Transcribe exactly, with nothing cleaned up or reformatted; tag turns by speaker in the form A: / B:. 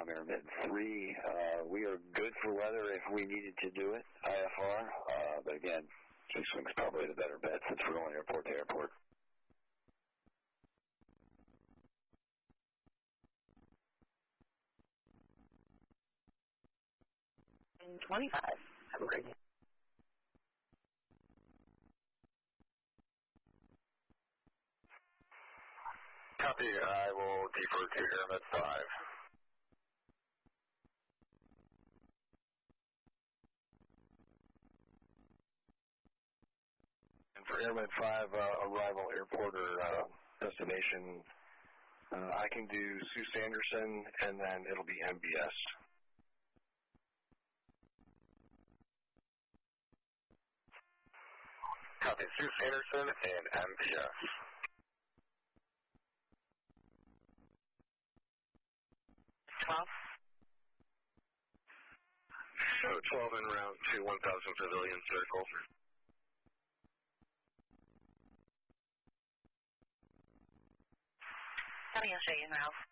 A: ground intermittent three. Uh, we are good for weather if we needed to do it, I F R. Uh, but again, Six Wing's probably the better bet since we're going airport to airport.
B: twenty-five. Have a great day.
C: Copy. I will defer to Airmet five. And for Airmet five, uh, arrival, airport, or uh, destination, uh, I can do Sue Sanderson, and then it'll be M B S. Copy. Sue Sanderson and M B S.
B: twelve.
C: So twelve en route to one thousand Pavilion Circle.
B: Coming in straight in, Ralph.